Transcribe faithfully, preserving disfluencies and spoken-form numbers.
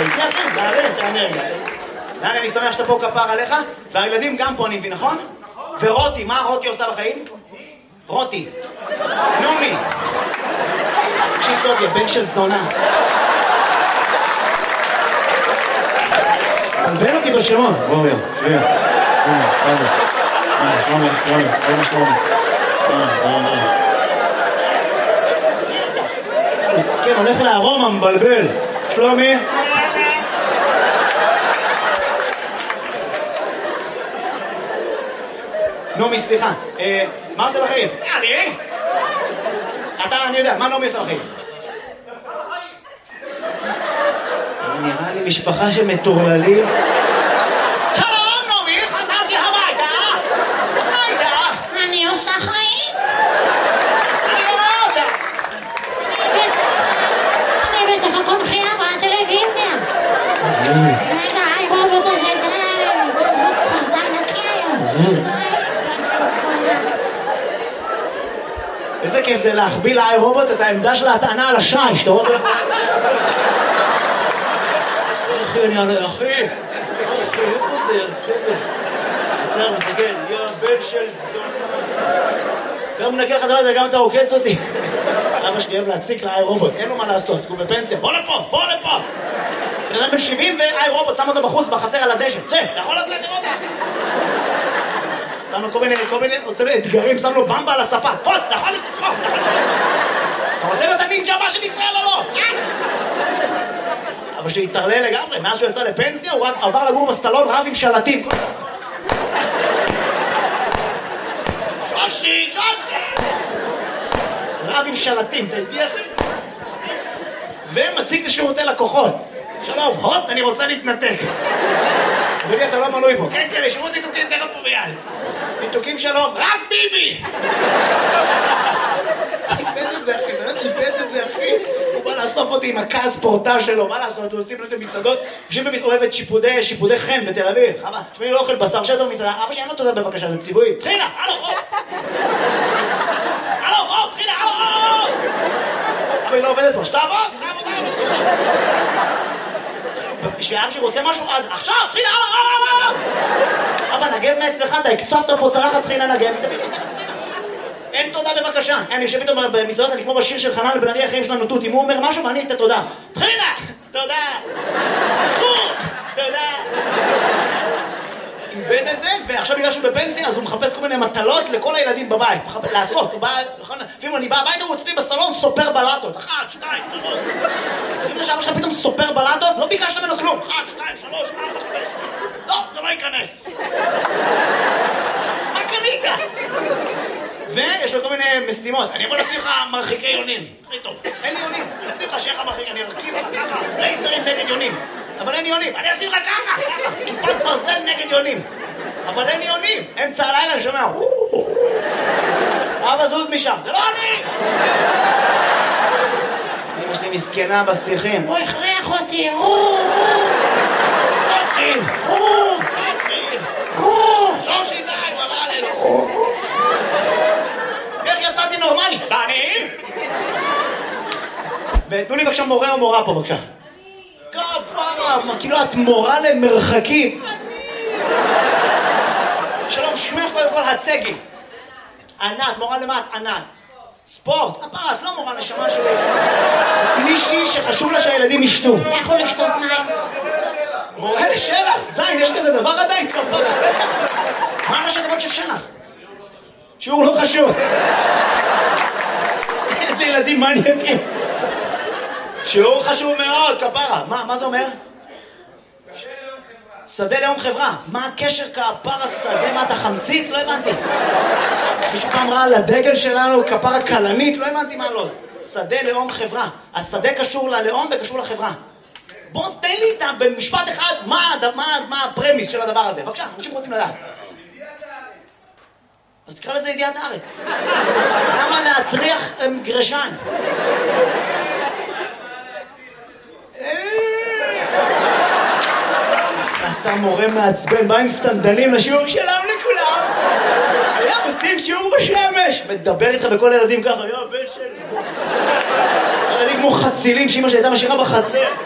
איתי אחי, תעלה את האנרגיה. דני, אני שמח שאתה פה כפר עליך, והילדים גם פה, אני מבין, נכון? ורותי, מה רותי עושה בחיים? רותי. נעמי. תקשיב טוב, יא בן של זונה. תלבן אותי בשמות. בואו, יא, שביע. נעמי, תודה. נעמי, נעמי, נעמי, נעמי. מסכן, הולך לארומה, מבלבל. שלומי? נעמי, סליחה. מה עושה בחיים? אני? אתה, אני יודע, מה נעמי עושה בחיים? נראה לי משפחה שמטורללים. שלום, נעמי, חזרתי הביתה. מה איתך? אני עושה חיים. אני לא רואה אותה. אני בטח הכל חייה בטלוויזיה. רגע, היי רובוט הזה, די. רובוט צחוק, די נקי היום. איזה כיף זה להחביא לאי רובוט את העמדה של ההטענה על השיש, אתה רואה? אחי, אני ענה, אחי, אחי, איפה זה? עצר, מסתכל, יא בן של זון. גם מנקה לך דבר הזה, גם אתה עוקץ אותי. אבא שלי אוהב להציק לאי רובוט, אין לו מה לעשות, הוא בפנסיה, בוא לפה, בוא לפה. בן אדם בן שבעים ואי רובוט, שם אותו בחוץ, בחצר על הדשא, צא, אתה יכול לצאת לראות? שמנו כל מיני, כל מיני, עושה לו אתגרים, שמנו במבה על הספה, פוץ, אתה יכול לתקוף, אתה רוצה להיות הנינג'ה הבא של ישראל או לא? אבא שלי התערלל לגמרי, מאז שהוא יצא לפנסיה, הוא עבר לגור בסלון רב עם שלטים. שושי, שושי! רב עם שלטים, אתה איתי אחי? ומציג לשירותי לקוחות. שלום, הוט, אני רוצה להתנתק. אדוני, אתה לא מנוי פה. כן, כן, לשירות ניתוקים, תראה פה ביד. ניתוקים שלום, רק ביבי! איבד את זה, אחי, באמת איבד את זה, אחי. הוא בא לאסוף אותי עם הכעס פורטה שלו, מה לעשות? הוא עושים לו את המסעדות, יושבים במסעדות, אוהבת שיפודי, שיפודי חן בתל אביב. חבל, שמי לא אוכל בשר שטו במסעדה, אבא שאין לו תודה בבקשה, זה ציבורי. תחילה, הלו, הלו! הלו, הלו, תחילה, הלו, הלו! אבא היא לא עובדת פה, שתעבוד, שתעבוד, שאבא שרוצה משהו, עכשיו, תחילה, הלו, הלו! אבא, נגב מאצלך, אתה הקצפת פה צלחת, תחילה נגב, אין תודה בבקשה. אני יושב איתו במסעדות, אני כמו בשיר של חנן בן ארי, החיים שלנו תות. אם הוא אומר משהו, ואני אתן תודה. תחילה! תודה! תודה! איבד את זה, ועכשיו בגלל שהוא בפנסיה, אז הוא מחפש כל מיני מטלות לכל הילדים בבית. לעשות, הוא בא, לפעמים אני בא הביתה, הוא אצלי בסלון סופר בלטות. אחת, שתיים, שלוש. לפעמים זה שאבא שלך פתאום סופר בלטות, לא ביקשת ממנו כלום. אחת, שתיים, שלוש, ארבע, חמש. לא, זה לא ייכנס. מה קנית? ויש לו כל מיני משימות. אני אבוא לשים לך מרחיקי יונים. הכי טוב. אין לי יונים. אני אשים לך שיהיה לך מרחיק, אני ארכיב לך ככה. לייזרים נגד יונים. אבל אין יונים. אני אשים לך ככה. ככה. כיפת ברזל נגד יונים. אבל אין יונים. אמצע הלילה אני שומע. אבא זוז משם. זה לא אני! אמא שלי מסכנה בשיחים. הוא הכריח אותי. שושי די, הוא אמר עלינו. איך יצאתי נורמלי? דני? ותנו לי בבקשה מורה או מורה פה בבקשה. כפרה, כאילו את מורה למרחקים. שלום, שמך קודם כל הצגי. ענת, מורה למה את? ענת. ספורט, כפרה, את לא מורה נשמה שלי. מישהי שחשוב לה שהילדים ישתו. יכול לשתות מים. מורה לשלח, זין, יש כזה דבר עדיין כפרה. מה ראשי תיבות של שלח? שיעור לא חשוב. איזה ילדים מניאקים. שיעור חשוב מאוד, כפרה. מה, מה זה אומר? שדה לאום חברה. מה הקשר כפרה שדה? מה אתה חמציץ? לא הבנתי. מישהו פעם ראה על הדגל שלנו כפרה קלנית? לא הבנתי מה לא. שדה לאום חברה. השדה קשור ללאום וקשור לחברה. בוא, תן לי איתה במשפט אחד מה, מה, מה הפרמיס של הדבר הזה. בבקשה, אנשים רוצים לדעת. אז תקרא לזה ידיעת הארץ. למה להטריח גרשן? אתה מורה מעצבן, בא עם סנדלים לשיעור שלם לכולם. היה עושים שיעור בשמש. מדבר איתך בכל ילדים ככה, יו, בן של... ילדים כמו חצילים שאמא שהייתה משאירה בחצר.